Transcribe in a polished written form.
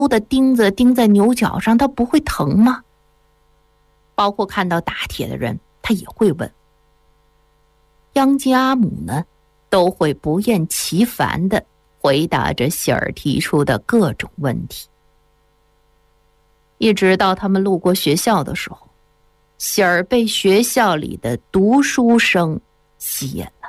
的钉子钉在牛角上，它不会疼吗？包括看到打铁的人，他也会问。央吉阿姆呢，都会不厌其烦地回答着希尔提出的各种问题。一直到他们路过学校的时候，希尔被学校里的读书声吸引了。